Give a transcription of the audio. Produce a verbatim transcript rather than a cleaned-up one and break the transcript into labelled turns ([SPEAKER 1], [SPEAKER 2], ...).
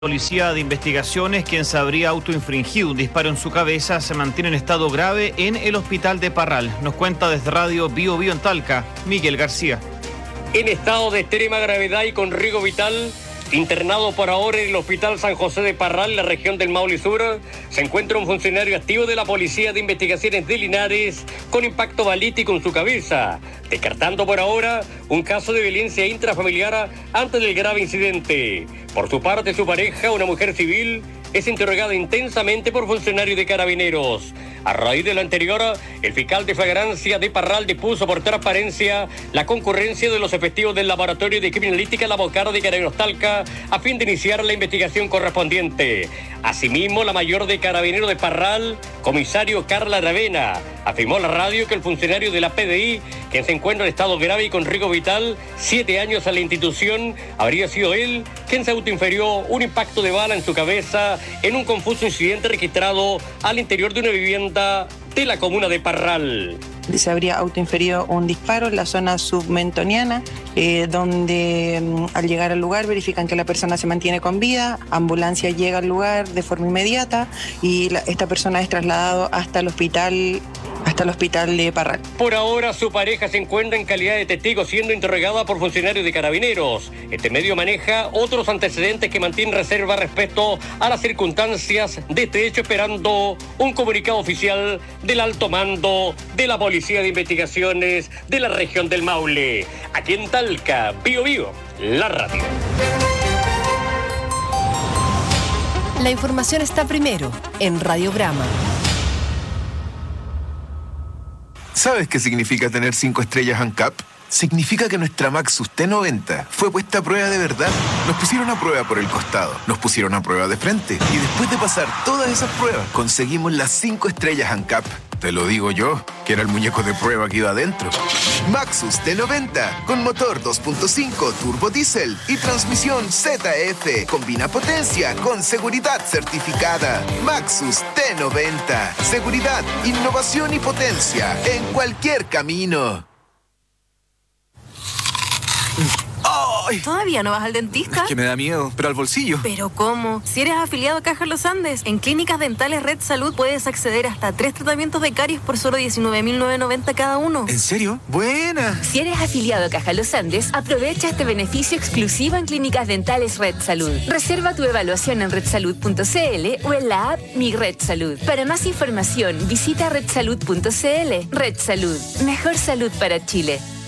[SPEAKER 1] Policía de Investigaciones, quien se habría autoinfringido un disparo en su cabeza, se mantiene en estado grave en el hospital de Parral. Nos cuenta desde Radio Bio Bio en Talca, Miguel García.
[SPEAKER 2] En estado de extrema gravedad y con riesgo vital, internado por ahora en el Hospital San José de Parral, la región del Maule Sur, se encuentra un funcionario activo de la Policía de Investigaciones de Linares con impacto balístico en su cabeza, descartando por ahora un caso de violencia intrafamiliar antes del grave incidente. Por su parte, su pareja, una mujer civil, es interrogada intensamente por funcionarios de Carabineros. A raíz de lo anterior, el fiscal de flagrancia de Parral dispuso por transparencia la concurrencia de los efectivos del Laboratorio de Criminalística La Bocara de Carabineros Talca a fin de iniciar la investigación correspondiente. Asimismo, la mayor de Carabineros de Parral, comisario Carla Aravena, afirmó a la radio que el funcionario de la P D I, quien se encuentra en estado grave y con riesgo vital, siete años a la institución, habría sido él quien se autoinfirió un impacto de bala en su cabeza en un confuso incidente registrado al interior de una vivienda de la comuna de Parral.
[SPEAKER 3] Se habría autoinferido un disparo en la zona submentoniana, eh, donde mm, al llegar al lugar verifican que la persona se mantiene con vida, ambulancia llega al lugar de forma inmediata y la, esta persona es trasladado hasta el hospital hasta el hospital de Parral.
[SPEAKER 2] Por ahora, su pareja se encuentra en calidad de testigo siendo interrogada por funcionarios de Carabineros. Este medio maneja otros antecedentes que mantienen reserva respecto a las circunstancias de este hecho, esperando un comunicado oficial del alto mando de la Policía de Investigaciones de la región del Maule. Aquí en Talca, Bio Bio, la radio.
[SPEAKER 4] La información está primero en Radiograma.
[SPEAKER 5] ¿Sabes qué significa tener cinco estrellas ANCAP? Significa que nuestra Maxus T noventa fue puesta a prueba de verdad. Nos pusieron a prueba por el costado, nos pusieron a prueba de frente y después de pasar todas esas pruebas, conseguimos las cinco estrellas ANCAP. Te lo digo yo, que era el muñeco de prueba que iba adentro. Maxus T noventa, con motor dos punto cinco turbo diésel y transmisión Z F. Combina potencia con seguridad certificada. Maxus T noventa. Seguridad, innovación y potencia en cualquier camino.
[SPEAKER 6] ¡Ay! ¿Todavía no vas al dentista?
[SPEAKER 7] Es que me da miedo, pero al bolsillo.
[SPEAKER 6] ¿Pero cómo? Si eres afiliado a Caja Los Andes, en Clínicas Dentales Red Salud puedes acceder hasta a tres tratamientos de caries por solo diecinueve mil novecientos noventa cada uno.
[SPEAKER 7] ¿En serio? ¡Buena!
[SPEAKER 8] Si eres afiliado a Caja Los Andes, aprovecha este beneficio exclusivo en Clínicas Dentales Red Salud. Reserva tu evaluación en red salud punto c l o en la app Mi Red Salud. Para más información, visita red salud punto c l. Red Salud. Mejor salud para Chile.